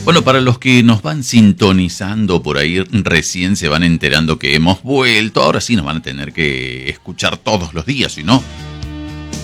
Bueno, para los que nos van sintonizando por ahí, recién se van enterando que hemos vuelto. Ahora sí nos van a tener que escuchar todos los días, si no,